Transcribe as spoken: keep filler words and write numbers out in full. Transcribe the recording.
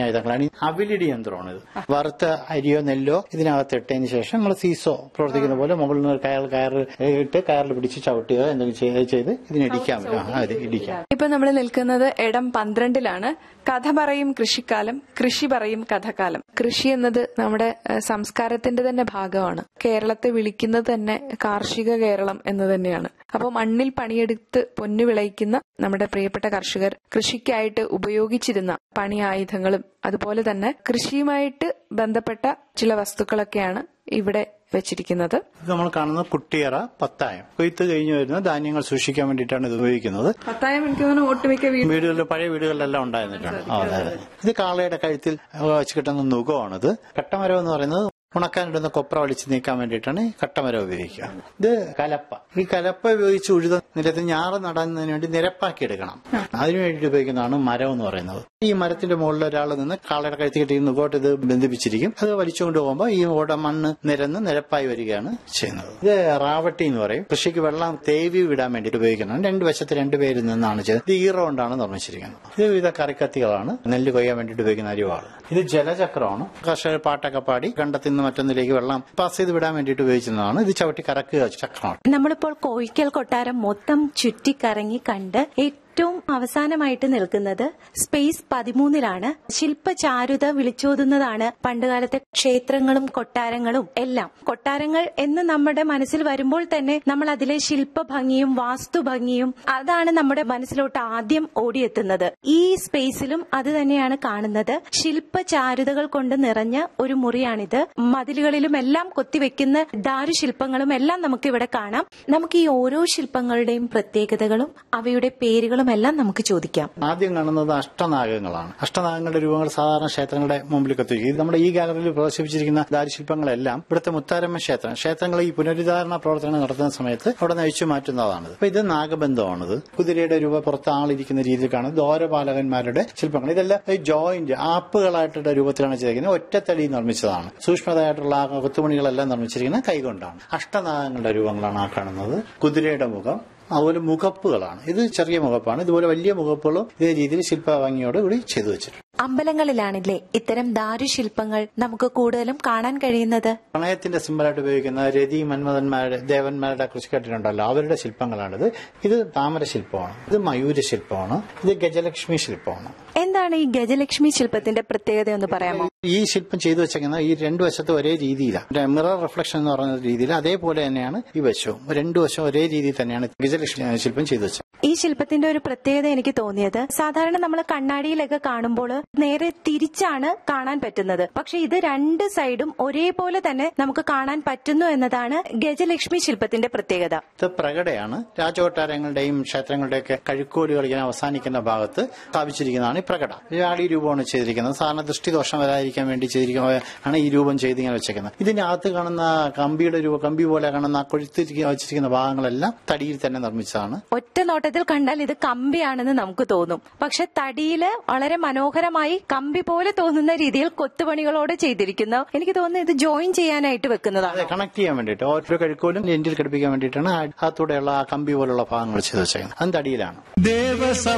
ആയുധങ്ങളാണ്. അവിലിടി യന്ത്രമാണ് ഇത്. വറുത്ത അരിയോ നെല്ലോ ഇതിനകത്ത് ഇട്ടതിന് ശേഷം നമ്മൾ സീസോ പ്രവർത്തിക്കുന്ന പോലെ മുകളിൽ നിന്ന് കയർ കയർ ഇട്ട് കയറിൽ പിടിച്ച് ചവിട്ടുക എന്തെങ്കിലും ചെയ്ത് ഇതിനിടിക്കാൻ പറ്റും. ഇടിക്കാം. ഇപ്പൊ നമ്മൾ നിൽക്കുന്നത് ഇടം പന്ത്രണ്ടിലാണ്. കഥ പറയും കൃഷിക്കാലം, കൃഷി പറയും കഥകാലം. കൃഷി എന്നത് നമ്മുടെ സംസ്കാരത്തിന്റെ തന്നെ ഭാഗമാണ്. കേരളത്തെ വിളിക്കുന്നത് തന്നെ കാർഷിക കേരളം എന്ന് തന്നെയാണ്. അപ്പോൾ മണ്ണിൽ പണിയെടുത്ത് പൊന്നു വിളയിക്കുന്ന നമ്മുടെ പ്രിയപ്പെട്ട കർഷകർ കൃഷിക്കായിട്ട് ഉപയോഗിച്ചിരുന്ന പണി ആയുധങ്ങളും അതുപോലെ തന്നെ കൃഷിയുമായിട്ട് ബന്ധപ്പെട്ട ചില വസ്തുക്കളൊക്കെയാണ് ഇവിടെ വെച്ചിരിക്കുന്നത്. ഇത് നമ്മൾ കാണുന്ന കുട്ടിയറ, പത്തായം. കൊയ്ത്ത് കഴിഞ്ഞു വരുന്ന ധാന്യങ്ങൾ സൂക്ഷിക്കാൻ വേണ്ടിയിട്ടാണ് ഇത് ഉപയോഗിക്കുന്നത്. പത്തായം എനിക്ക് തോന്നുന്നു ഒട്ടുമിക്ക വീടുകളിൽ പഴയ വീടുകളിലെല്ലാം ഉണ്ടായിരുന്നിട്ടാണ്. അതെ അതെ. ഇത് കാളയുടെ കഴുത്തിൽ വെച്ച് കിട്ടുന്ന നുഖമാണിത്. കട്ടമരം എന്ന് പറയുന്നത് ഉണക്കാനിടുന്ന കൊപ്ര വലിച്ചു നീക്കാൻ വേണ്ടിയിട്ടാണ് കട്ടമരം ഉപയോഗിക്കുക. ഇത് കലപ്പ. ഈ കലപ്പ ഉപയോഗിച്ച് ഉഴുത നിലത്ത് ഞാറ് നടുന്നതിന് വേണ്ടി നിരപ്പാക്കി എടുക്കണം. അതിനു വേണ്ടി ഉപയോഗിക്കുന്നതാണ് മരം എന്ന് പറയുന്നത്. ഈ മരത്തിന്റെ മുകളിൽ ഒരാൾ നിന്ന് കാളയുടെ കഴുത്തി കെട്ടി നുകോട്ട് ഇത് ബന്ധിപ്പിച്ചിരിക്കും. അത് വലിച്ചുകൊണ്ട് പോകുമ്പോൾ ഈ ഓട മണ്ണ് നിരന്ന് നിരപ്പായി വരികയാണ് ചെയ്യുന്നത്. ഇത് റാവട്ടി എന്ന് പറയും. കൃഷിക്ക് വെള്ളം തേവി വിടാൻ വേണ്ടിയിട്ട് ഉപയോഗിക്കുന്നതാണ്. രണ്ട് വശത്ത് രണ്ടുപേരിൽ നിന്നാണ് ചെയ്തത്. ഇത് ഈറ കൊണ്ടാണ് നിർമ്മിച്ചിരിക്കുന്നത്. ഇത് വിവിധ കറിക്കത്തികളാണ്. നെല്ല് കൊയ്യാൻ വേണ്ടിയിട്ട് ഉപയോഗിക്കുന്ന അരിവാള്. ഇത് ജലചക്രമാണ്. കർഷകർ പാട്ടൊക്കെ പാടി കണ്ടത്തിൽ നിന്ന് മറ്റൊന്നിലേക്ക് വെള്ളം പാസ് ചെയ്ത് വിടാൻ വേണ്ടിയിട്ട് ഉപയോഗിക്കുന്നതാണ്. ഇത് ചവിട്ടി കറക്കുക ചക്രമാണ്. നമ്മളിപ്പോൾ കോയിക്കൽ കൊട്ടാരം മൊത്തം ചുറ്റിക്കറങ്ങി കണ്ട് ഏറ്റവും അവസാനമായിട്ട് നിൽക്കുന്നത് സ്പേസ് പതിമൂന്നിലാണ്. ശില്പചാരുത വിളിച്ചോതുന്നതാണ് പണ്ടുകാലത്തെ ക്ഷേത്രങ്ങളും കൊട്ടാരങ്ങളും എല്ലാം. കൊട്ടാരങ്ങൾ എന്ന് നമ്മുടെ മനസ്സിൽ വരുമ്പോൾ തന്നെ നമ്മൾ അതിലെ ശില്പഭംഗിയും വാസ്തുഭംഗിയും അതാണ് നമ്മുടെ മനസ്സിലോട്ട് ആദ്യം ഓടിയെത്തുന്നത്. ഈ സ്പേസിലും അത് തന്നെയാണ് കാണുന്നത്. ശില്പചാരുതകൾ കൊണ്ട് നിറഞ്ഞ ഒരു മുറിയാണിത്. മതിലുകളിലും എല്ലാം കൊത്തിവെക്കുന്ന ദാരുശില്പങ്ങളും എല്ലാം നമുക്ക് ഇവിടെ കാണാം. നമുക്ക് ഈ ഓരോ ശില്പങ്ങളുടെയും പ്രത്യേകതകളും അവയുടെ പേരുകളും എല്ലാം നമുക്ക് ചോദിക്കാം. ആദ്യം കാണുന്നത് അഷ്ടനാഗങ്ങളാണ്. അഷ്ടനാഗങ്ങളുടെ രൂപങ്ങൾ സാധാരണ ക്ഷേത്രങ്ങളുടെ മുമ്പിൽ കത്തിക്കും. നമ്മുടെ ഈ ഗാലറിയിൽ പ്രദർശിപ്പിച്ചിരിക്കുന്ന ദാരുശില്പങ്ങളെല്ലാം ഇവിടുത്തെ മുത്താരമ്മ ക്ഷേത്രം ക്ഷേത്രങ്ങൾ ഈ പുനരുദ്ധാരണ പ്രവർത്തനം നടത്തുന്ന സമയത്ത് അവിടെ നയിച്ചു മാറ്റുന്നതാണ്. അപ്പൊ ഇത് നാഗബന്ധമാണിത്. കുതിരയുടെ രൂപ പുറത്ത് ആളിരിക്കുന്ന രീതിയിൽ കാണുന്നത് ദ്വാരപാലകന്മാരുടെ ശില്പങ്ങൾ. ഇതെല്ലാം ജോയിന്റ് ആപ്പുകളായിട്ടുള്ള രൂപത്തിലാണ് ചെയ്തിരിക്കുന്നത്. ഒറ്റത്തടി നിർമ്മിച്ചതാണ്. സൂക്ഷ്മതയായിട്ടുള്ള കൊത്തുപണികളെല്ലാം നിർമ്മിച്ചിരിക്കുന്നത് കൈകൊണ്ടാണ്. അഷ്ടനാഗങ്ങളുടെ രൂപങ്ങളാണ് ആ കാണുന്നത്. കുതിരയുടെ മുഖം, അതുപോലെ മുഖപ്പുകളാണ്. ഇത് ചെറിയ മുഖപ്പാണ്. ഇതുപോലെ വലിയ മുഖപ്പുകളും ഇതേ രീതിയിൽ ശില്പഭംഗിയോട് കൂടി ചെയ്തു വെച്ചിട്ടുണ്ട്. അമ്പലങ്ങളിലാണില്ലേ ഇത്തരം ദാരുശില്പങ്ങൾ നമുക്ക് കൂടുതലും കാണാൻ കഴിയുന്നത്? പ്രണയത്തിന്റെ സിമ്പലായിട്ട് ഉപയോഗിക്കുന്ന രതി മന്മഥന്മാരുടെ ദേവന്മാരുടെ കൃഷിക്കാട്ടിലുണ്ടല്ലോ അവരുടെ ശില്പങ്ങളാണിത്. ഇത് താമര ശില്പമാണ്. ഇത് മയൂര ശില്പമാണ്. ഇത് ഗജലക്ഷ്മി ശില്പമാണ്. എന്താണ് ഈ ഗജലക്ഷ്മി ശില്പത്തിന്റെ പ്രത്യേകത എന്ന് പറയാമോ? ഈ ശില്പം ചെയ്തു വെച്ചേക്കുന്നത് ഈ രണ്ടു വശത്ത് ഒരേ രീതിയിലാണ്. മിറർ റിഫ്ലക്ഷൻ എന്ന് പറയുന്ന രീതിയിൽ അതേപോലെ തന്നെയാണ് ഈ വശവും. രണ്ടു വശം ഒരേ രീതിയിൽ തന്നെയാണ് ഗജലക്ഷ്മി ശില്പം ചെയ്തു വെച്ചത്. ഈ ശില്പത്തിന്റെ ഒരു പ്രത്യേകത എനിക്ക് തോന്നിയത് സാധാരണ നമ്മൾ കണ്ണാടിയിലൊക്കെ കാണുമ്പോൾ നേരെ തിരിച്ചാണ് കാണാൻ പറ്റുന്നത്. പക്ഷെ ഇത് രണ്ട് സൈഡും ഒരേപോലെ തന്നെ നമുക്ക് കാണാൻ പറ്റുന്നു എന്നതാണ് ഗജലക്ഷ്മി ശില്പത്തിന്റെ പ്രത്യേകത. ഇത് പ്രകടയാണ്. രാജകൊട്ടാരങ്ങളുടെയും ക്ഷേത്രങ്ങളുടെയൊക്കെ കഴുക്കോലുകൾ ഇങ്ങനെ അവസാനിക്കുന്ന ഭാഗത്ത് സ്ഥാപിച്ചിരിക്കുന്നതാണ് ഈ പ്രകട. വ്യാളി രൂപമാണ് ചെയ്തിരിക്കുന്നത്. സാധാരണ ദൃഷ്ടിദോഷം വരാതിരിക്കാൻ വേണ്ടി ചെയ്തിരിക്കുന്നതാണ് ഈ രൂപം ചെയ്ത് ഇങ്ങനെ വെച്ചേക്കുന്നത്. ഇതിനകത്ത് കാണുന്ന കമ്പിയുടെ രൂപ കമ്പി പോലെ കാണുന്ന കൊഴുത്തി വെച്ചിരിക്കുന്ന ഭാഗങ്ങളെല്ലാം തടിയിൽ തന്നെ നിർമ്മിച്ചതാണ്. ഒറ്റ നോട്ടത്തിൽ കണ്ടാൽ ഇത് കമ്പിയാണെന്ന് നമുക്ക് തോന്നും. പക്ഷെ തടിയില് വളരെ മനോഹരമായി കമ്പി പോലെ തോന്നുന്ന രീതിയിൽ കൊത്തുപണികളോടെ ചെയ്തിരിക്കുന്നു. എനിക്ക് തോന്നുന്നു ഇത് ജോയിൻ ചെയ്യാനായിട്ട് വെക്കുന്നതാണ്. കണക്ട് ചെയ്യാൻ വേണ്ടിയിട്ട് ഓരോ കഴുക്കോലും എൻഡിൽ ഘടിപ്പിക്കാൻ വേണ്ടിയിട്ടാണ് അകത്തൂടെയുള്ള ആ കമ്പി പോലുള്ള ഭാഗങ്ങൾ ചെയ്ത് വെച്ചേക്കുന്നത്. അത് തടിയിലാണ്.